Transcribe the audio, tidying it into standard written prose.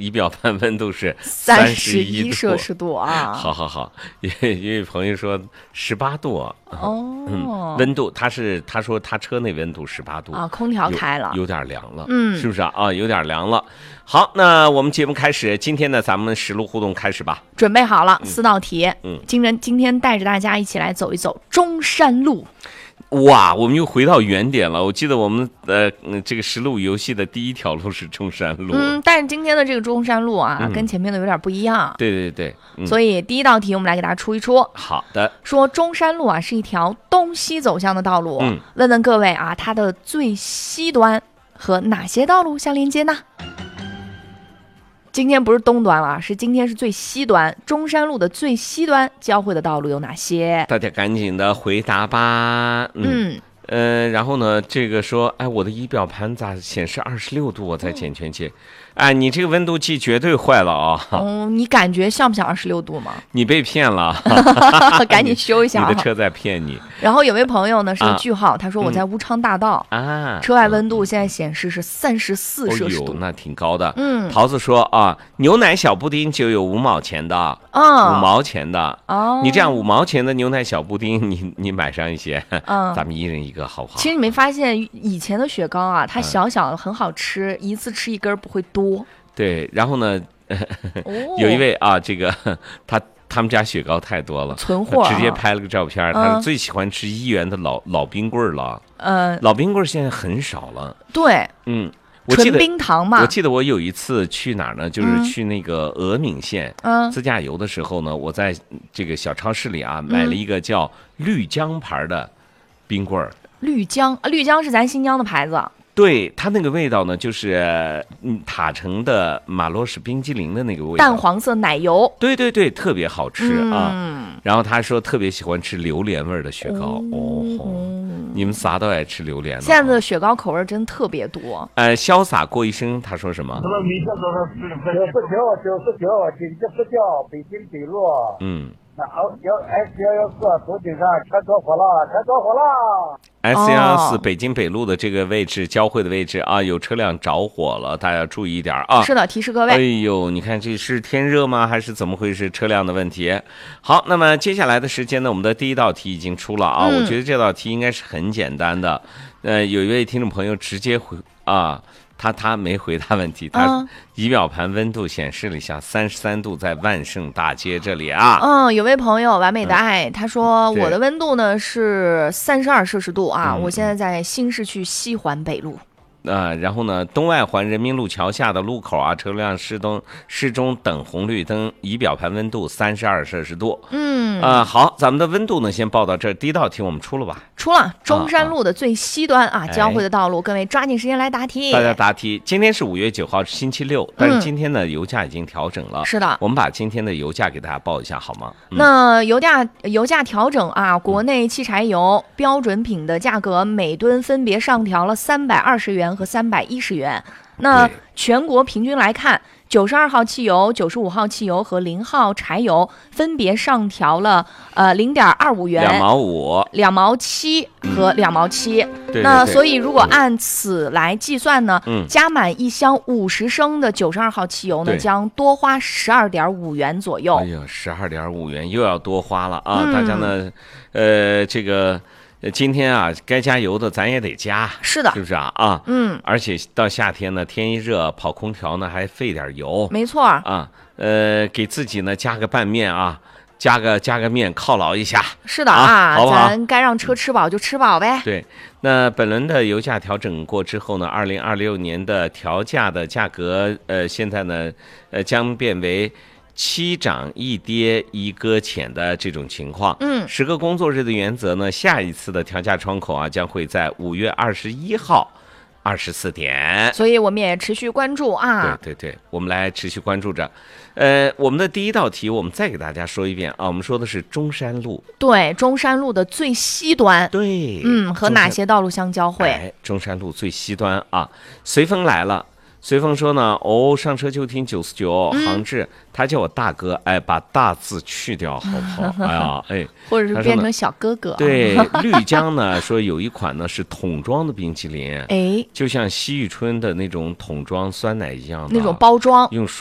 仪表盘温度是 31摄氏度啊。 好，一位朋友说18度啊。温度他说他车内温度18度啊， 空调开了， 有点凉了，是不是啊？有点凉了。好，那我们节目开始，今天呢，咱们实路互动开始吧。 准备好了，4道题。今天带着大家一起来走一走中山路。 哇，我们又回到原点了。我记得我们这个实路游戏的第一条路是中山路， 但是今天的这个中山路啊，跟前面的有点不一样。 对， 所以第一道题我们来给大家出一出。 好的，说中山路啊是一条东西走向的道路。问问各位啊，它的最西端和哪些道路相连接呢？今天不是东端了，今天是最西端。中山路的最西端交汇的道路有哪些？ 大家赶紧的回答吧。然后呢，这个说，我的仪表盘咋显示26度？我再减权去。你这个温度计绝对坏了啊！ 你感觉像不像26度吗？ 你被骗了， 赶紧修一下。 你的车在骗你。 然后有位朋友呢是句号，他说我在乌昌大道车外温度现在显示是34摄氏度， 那挺高的。桃子说牛奶小布丁就有5毛钱的 ，5 毛钱的。你这样5毛钱的牛奶小布丁，你买上一些，咱们一人一个好不好？ 其实你没发现以前的雪糕啊，它小小的很好吃，一次吃一根不会多。 对，然后呢，有一位这个他们家雪糕太多了， 存货， 直接拍了个照片，他最喜欢吃1元的老冰棍了。老冰棍现在很少了。 对，纯冰糖嘛。 我记得我有一次去哪儿呢？就是去那个峨眉县自驾游的时候呢，我在这个小超市里买了一个叫绿江牌的冰棍。绿江是咱新疆的牌子。 对，它那个味道呢，就是塔城的马洛士冰激凌的那个味道， 淡黄色奶油。 对，特别好吃啊。然后他说特别喜欢吃榴莲味的雪糕。你们啥都爱吃榴莲呢？ 现在的雪糕口味真特别多。 潇洒过一生，他说什么？99， 北京北路。S114走顶上，全着火了。 S114北京北路的这个位置交汇的位置有车辆着火了，大家要注意一点啊。 是的，提示各位。 哎呦，你看这是天热吗？还是怎么回事？车辆的问题。好，那么接下来的时间呢，我们的第一道题已经出了我觉得这道题应该是很简单的。有一位听众朋友直接回他没回答问题，他仪表盘温度显示了一下33度，在万盛大街这里有位朋友完美的爱，他说我的温度呢是32摄氏度我现在在新市区西环北路。 然后呢，东外环人民路桥下的路口车辆适中等红绿灯，仪表盘温度32摄氏度。好，咱们的温度呢先报到这儿。第一道题我们出了吧？ 出了，中山路的最西端交汇的道路，各位抓紧时间来答题。 大家答题。今天是5月9号，是星期六，但是今天的油价已经调整了。 是的， 我们把今天的油价给大家报一下好吗？ 那油价调整国内汽柴油标准品的价格每吨分别上调了320元和310元。那全国平均来看，92号汽油、95号汽油和0号柴油分别上调了0.25元、 2毛5、 2毛7和2毛7。 那所以如果按此来计算呢，加满1箱50升的92号汽油呢，将多花12.5元左右。 哎呀，12.5元又要多花了大家呢，这个。今天该加油的咱也得加， 是的， 是不是而且到夏天呢，天一热，跑空调呢还费点油， 没错给自己呢加个拌面加个面犒劳一下， 是的好不好？ 咱该让车吃饱就吃饱呗。 对，那本轮的油价调整过之后呢，2026年的调价的价格，现在呢，将变为7涨1跌1搁浅的这种情况，10个工作日的原则呢，下一次的调价窗口将会在5月21号24点， 所以我们也持续关注对，我们来持续关注着。我们的第一道题，我们再给大家说一遍我们说的是中山路， 对，中山路的最西端， 对， 和哪些道路相交汇？ 中山路最西端随风来了。随风说呢，上车就听949杭志，他叫我大哥，把大字去掉好不好？ 或者是变成小哥哥。 对，绿江呢说有一款呢是桶装的冰淇淋，就像西域春的那种桶装酸奶一样的那种包装， 用